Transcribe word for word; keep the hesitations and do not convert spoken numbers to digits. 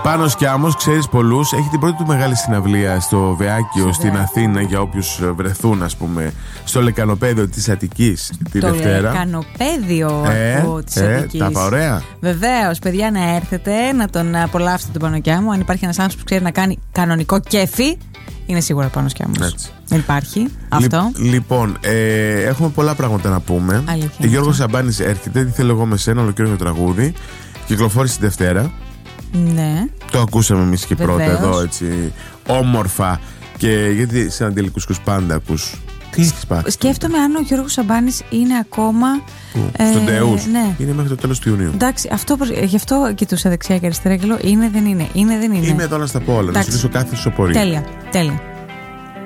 Πάνος Κιάμος, ξέρεις πολλούς, έχει την πρώτη του μεγάλη συναυλία στο Βεάκιο, στην Αθήνα, για όποιους βρεθούν, ας πούμε, στο Λεκανοπέδιο της Αττικής τη το Δευτέρα. Το Λεκανοπέδιο ε, της ε, Αττικής. Τα είπα ωραία. Βεβαίως, παιδιά, να έρθετε, να τον απολαύσετε τον Πάνο Κιάμο. Αν υπάρχει ένας άνθρωπος που ξέρει να κάνει κανονικό κέφι, είναι σίγουρα Πάνος Κιάμος. Δεν υπάρχει αυτό. Λι, λοιπόν, ε, έχουμε πολλά πράγματα να πούμε. Αλήθεια. Γιώργος Σαμπάνης έρχεται, τι θέλω εγώ με σένα, ολοκλήρωνε το τραγούδι. Κυκλοφόρησε τη Δευτέρα. Ναι. Το ακούσαμε εμείς και Βεβαίως. πρώτα εδώ, έτσι, όμορφα. Και γιατί σε αντιλικουσκούς πάντα ακούς. Τι έχεις πάθει? Σκέφτομαι αν ο Γιώργος Σαμπάνης είναι ακόμα. Ε, στον Τεούς. Ναι. Είναι μέχρι το τέλος του Ιουνίου. Εντάξει, αυτό, γι' αυτό κοιτούσα δεξιά και αριστερά και λέω είναι δεν είναι. Είναι δεν είναι. Είμαι εδώ να στα πω όλα, να σου λύσω κάθε σοπορία. Τέλεια. Τέλεια.